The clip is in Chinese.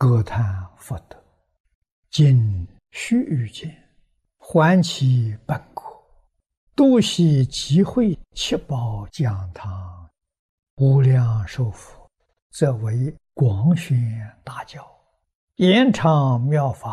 歌叹福德，今须臾间，还其本国，多悉集会七宝讲堂，无量寿佛，则为广宣大教，延长妙法